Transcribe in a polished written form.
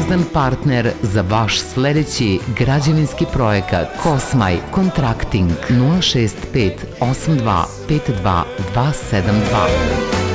pouzdan partner za vaš sledeći građevinski projekat. Kosmaj Contracting 065 82 52 272.